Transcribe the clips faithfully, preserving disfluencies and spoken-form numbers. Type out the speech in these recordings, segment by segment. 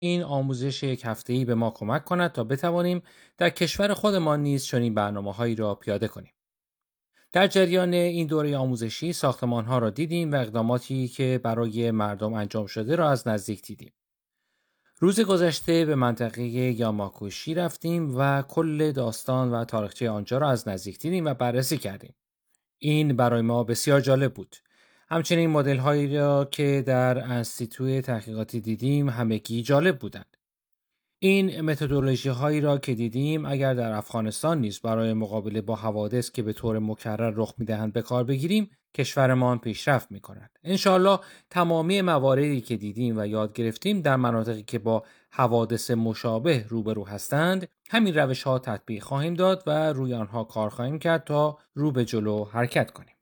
این آموزش یک هفته‌ای به ما کمک کند تا بتوانیم در کشور خودمان نیز چنین برنامه‌هایی را پیاده کنیم. در جریان این دوره آموزشی ساختمان‌ها را دیدیم و اقداماتی که برای مردم انجام شده را از نزدیک دیدیم. روز گذشته به منطقه یاماکوشی رفتیم و کل داستان و تاریخچه آنجا را از نزدیک دیدیم و بررسی کردیم. این برای ما بسیار جالب بود. همچنین مدل هایی را که در انستیتوی تحقیقاتی دیدیم همگی جالب بودند. این متدولوژی هایی را که دیدیم اگر در افغانستان نیز برای مقابله با حوادث که به طور مکرر رخ می‌دهند به کار بگیریم، کشورمان پیشرفت می‌کند. انشاءالله تمامی مواردی که دیدیم و یاد گرفتیم در مناطقی که با حوادث مشابه روبرو هستند، همین روش‌ها تطبیق خواهیم داد و روی آنها کار خواهیم کرد تا رو به جلو حرکت کنیم.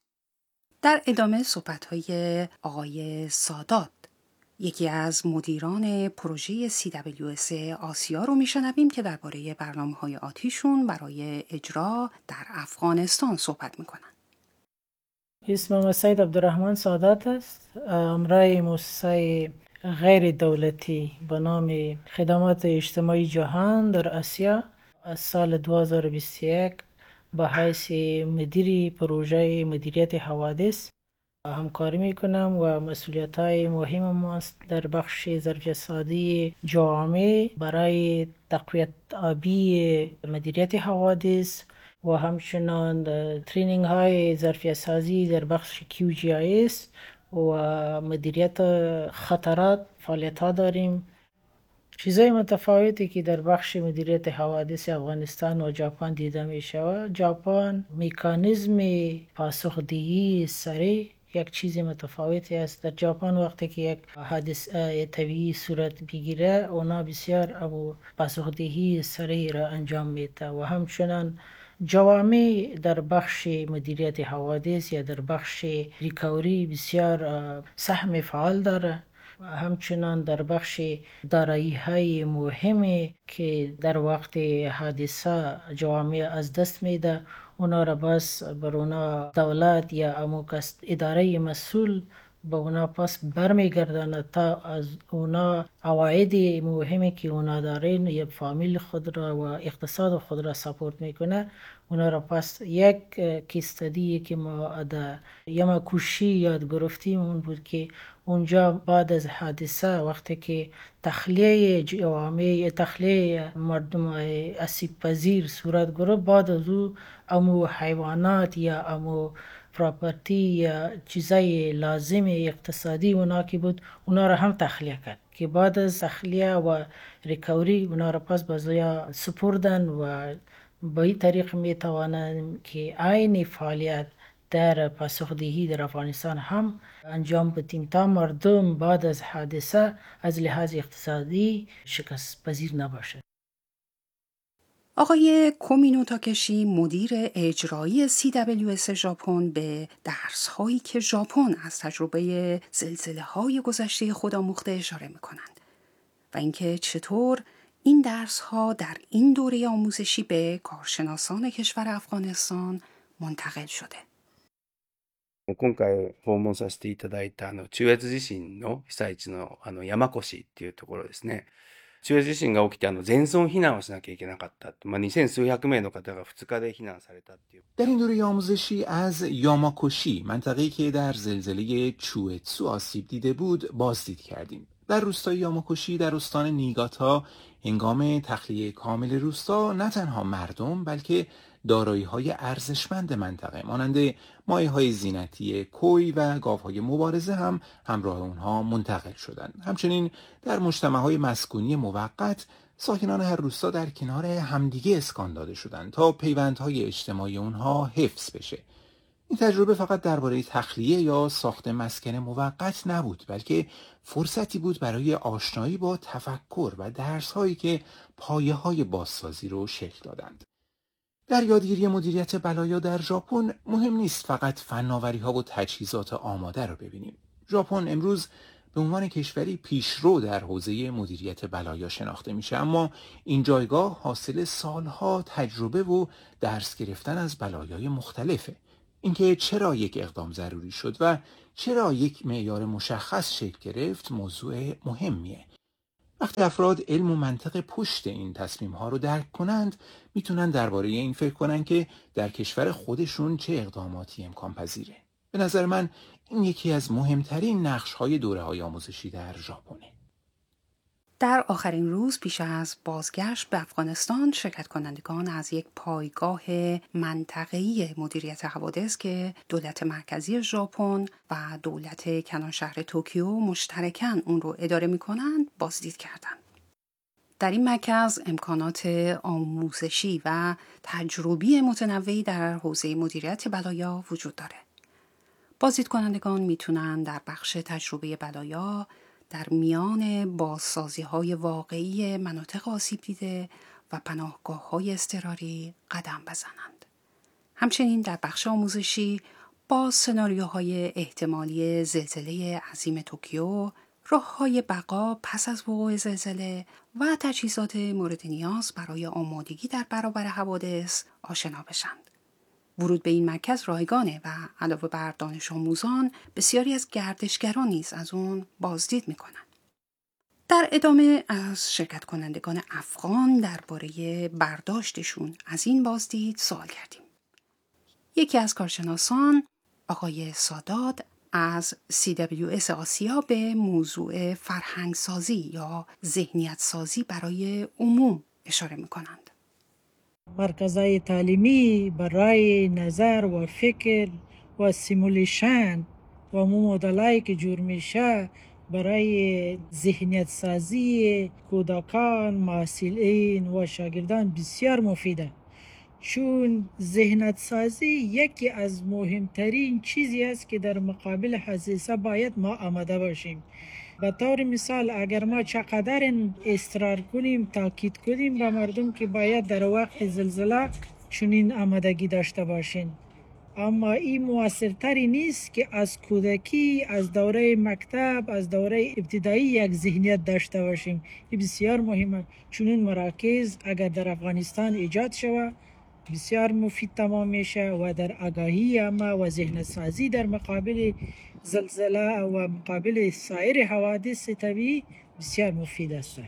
در ادامه صحبت‌های آقای سادات، یکی از مدیران پروژه سی دبلیو اس آسیا رو میشنویم که درباره برنامه‌های آتیشون برای اجرا در افغانستان صحبت میکنن. اسمم سید عبدالرحمن سادات است. امرای مؤسسه غیر دولتی به نام خدمات اجتماعی جهان در آسیا از سال دو هزار و بیست و یک به حیث مدیری پروژه مدیریت حوادث همکاری میکنم و مسئولیت های مهم است در بخش ظرفیت سازی جامعه برای تقویت آبی مدیریت حوادث و همچنان ترینینگ های ظرفیت سازی در بخش کیو جی آی اس و مدیریت خطرات فعالیت ها داریم. چیزای متفاوتی که در بخش مدیریت حوادث افغانستان و ژاپن دیده می شود، ژاپن مکانیزم پاسخدهی سریع یک چیز متفاوتی است. در ژاپن وقتی که یک حادثه طبیعی صورت بگیره اونا بسیار ابو پاسخدهی سریع را انجام میده و همچنان جوامع در بخش مدیریت حوادث یا در بخش ریکاوری بسیار سهم فعال داره. همچنان در بخش دارایی های مهمی که در وقت حادثه جوامع از دست میده اونا را بس بر اونا دولت یا اموکست اداره مسئول به اونا پس برمیگردانه تا از اونا عواید مهمی که اونا دارین یا فامیل خود را و اقتصاد خود را سپورت میکنه اونا را پس یک کیستدی که ما در یاماکوشی یاد گرفتیم اون بود که اونجا بعد از حادثه وقتی که تخلیه جوامع تخلیه مردم آسیب پذیر صورت گرفت بعد از او امو حیوانات یا امو پراپرتی یا چیزای لازم اقتصادی اونا که بود اونا را هم تخلیه کرد که بعد از تخلیه و ریکاوری اونا را پس بازویا سپردن و به این طریق می توانند که عین فعالیت در پاسخدهی در افغانستان هم انجام بدیم تا مردم بعد از حادثه از لحاظ اقتصادی شکست پذیر نباشه. آقای کومینو تاکشی مدیر اجرایی سی دبلیو اس ژاپن به درس هایی که ژاپن از تجربه زلزله های گذشته خود آموخته اشاره می کنند و اینکه چطور این درس ها در این دوره آموزشی به کارشناسان کشور افغانستان منتقل شده. 今回訪問させていただいたあの中越地震の被災地のあの山古志っていうところですね。中越地震が起きてあの全村避難をしなきゃいけなかった。まあ、にせん数百名の方がふつかで避難されたっていう。 در این دوره آموزشی از یاماکوشی منطقه‌ای که در زلزله چوئتسو آسیب دیده بود بازدید کردیم. در روستای یاماکوشی در استان نیگاتا هنگام تخلیه کامل روستا نه تنها مردم بلکه دارایی‌های ارزشمند منطقه مانند مایه‌های زینتی کوی و گاوهای مبارزه هم همراه اونها منتقل شدند. همچنین در مجتمع‌های مسکونی موقت ساکنان هر روستا در کنار همدیگه اسکان داده شدند تا پیوندهای اجتماعی اونها حفظ بشه. این تجربه فقط درباره تخلیه یا ساخت مسکن موقت نبود بلکه فرصتی بود برای آشنایی با تفکر و درس‌هایی که پایه‌های بازسازی رو شکل دادند. در یادگیری مدیریت بلایا در ژاپن مهم نیست فقط فناوری‌ها و تجهیزات آماده رو ببینیم. ژاپن امروز به عنوان کشوری پیشرو در حوزه مدیریت بلایا شناخته میشه، اما این جایگاه حاصل سالها تجربه و درس گرفتن از بلایای مختلفه. اینکه چرا یک اقدام ضروری شد و چرا یک معیار مشخص شکل گرفت موضوع مهمیه. وقتی افراد علم و منطق پشت این تصمیم ها رو درک کنند، میتونن درباره این فکر کنن که در کشور خودشون چه اقداماتی امکان پذیره. به نظر من این یکی از مهمترین نقش های دوره های آموزشی در ژاپنه. در آخرین روز پیش از بازگشت به افغانستان، شرکت کنندگان از یک پایگاه منطقه‌ای مدیریت حوادث که دولت مرکزی ژاپن و دولت کنار شهر توکیو مشترکاً اون رو اداره می‌کنند بازدید کردند. در این مرکز امکانات آموزشی و تجربی متنوعی در حوزه مدیریت بلایا وجود داره. بازدید کنندگان میتونن در بخش تجربه بلایا در میان بازسازی‌های واقعی مناطق آسیب دیده و پناهگاه‌های اضطراری قدم بزنند. همچنین در بخش آموزشی با سناریوهای احتمالی زلزله عظیم توکیو، راه‌های بقا پس از وقوع زلزله و تجهیزات مورد نیاز برای آمادگی در برابر حوادث آشنا بشند. ورود به این مرکز رایگانه و علاوه بر دانش آموزان بسیاری از گردشگران نیز از اون بازدید میکنن. در ادامه از شرکت کنندگان افغان درباره برداشتشون از این بازدید سوال کردیم. یکی از کارشناسان، آقای سادات، از سی دبلیو اس آسیا به موضوع فرهنگ سازی یا ذهنیت سازی برای عموم اشاره میکنند. مرکزهای تعلیمی برای نظر و فکر و سیمولیشن و مدلایی که جور میشه برای ذهنیت سازی کودکان، محصلین و شاگردان بسیار مفیده، چون ذهنیت سازی یکی از مهمترین چیزی است که در مقابل حادثه باید ما آماده باشیم. به طور مثال اگر ما چقدر اصرار کنیم، تاکید کنیم به مردم که باید در وقت زلزله چنین آمادگی داشته باشین، اما این موثرتری نیست که از کودکی، از دوره مکتب، از دوره ابتدایی یک ذهنیت داشته باشیم. این بسیار مهمه، چون این مراکز اگر در افغانستان ایجاد شود بسیار مفید تمام میشه و در آگاهی اما و ذهن سازی در مقابل زلزله و مقابل سایر حوادث طبیعی بسیار مفید است.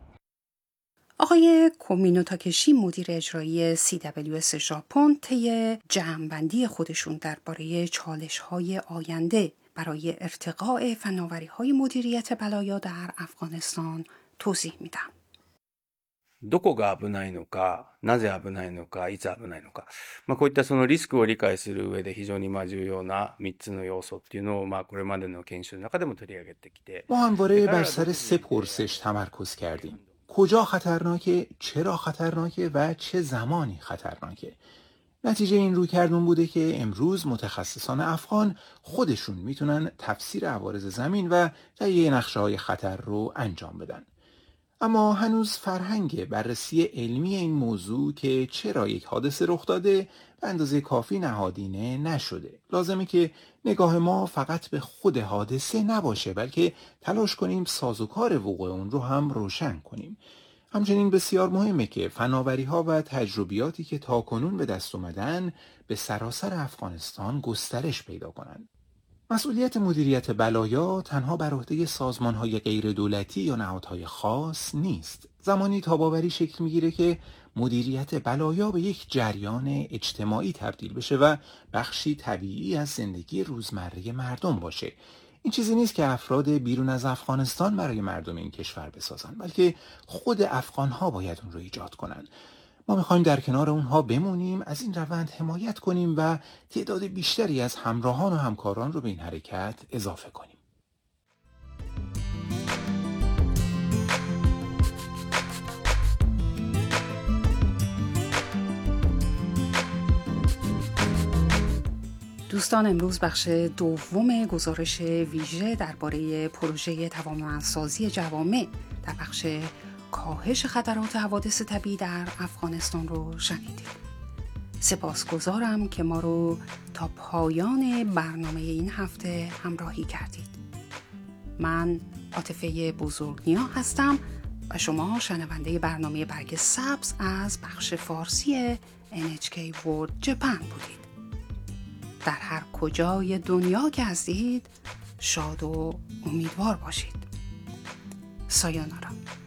آقای کومینو تاکشی، مدیر اجرایی سی دبلیو اس ژاپن، طی جمع‌بندی خودشون درباره چالش‌های آینده برای ارتقاء فناوری‌های مدیریت بلایا در افغانستان توضیح میدن. どこが危ないのか、なぜ危ないのか、いつ危ないのか。まあ、こういったそのリスクを理解する上で非常にまあ重要なみっつの要素っていうのをまあこれまでの研修の中でも取り上げてきて。 ما همواره بر سر سه پرسش تمرکز کردیم. کجا خطرناکه، چرا خطرناکه و چه زمانی خطرناکه. نتیجه این رویکردون بوده که امروز متخصصان افغان خودشون میتونن تفسیر عوارض زمین و تهیه نقشه‌های خطر رو انجام بدن. اما هنوز فرهنگ بررسی علمی این موضوع که چرا یک حادثه رخ داده به اندازه کافی نهادینه نشده. لازمه که نگاه ما فقط به خود حادثه نباشه، بلکه تلاش کنیم سازوکار وقوع اون رو هم روشن کنیم. همچنین بسیار مهمه که فناوری‌ها و تجربیاتی که تاکنون به دست اومدن به سراسر افغانستان گسترش پیدا کنند. مسئولیت مدیریت بلایا تنها بر عهده سازمان‌های غیر دولتی یا نهادهای خاص نیست. زمانی تاب‌آوری شکل می‌گیره که مدیریت بلایا به یک جریان اجتماعی تبدیل بشه و بخشی طبیعی از زندگی روزمره مردم باشه. این چیزی نیست که افراد بیرون از افغانستان برای مردم این کشور بسازن، بلکه خود افغان‌ها باید اون رو ایجاد کنن. ما میخوایم در کنار اونها بمونیم، از این روند حمایت کنیم و تعداد بیشتری از همراهان و همکاران رو به این حرکت اضافه کنیم. دوستان، امروز بخش دوم گزارش ویژه درباره پروژه توانمندسازی جوامع در بخش کاهش خطرات حوادث طبیعی در افغانستان رو شنیدید. سپاسگزارم که ما رو تا پایان برنامه این هفته همراهی کردید. من عاطفه بزرگنیا هستم و شما شنونده برنامه برگ سبز از بخش فارسی ان اچ کی World Japan بودید. در هر کجای دنیا که هستید شاد و امیدوار باشید. سایونارا.